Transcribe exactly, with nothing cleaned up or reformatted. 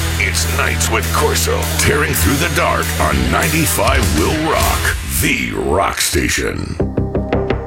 It's Nights with Corso, tearing through the dark on ninety-five Will Rock, the rock station.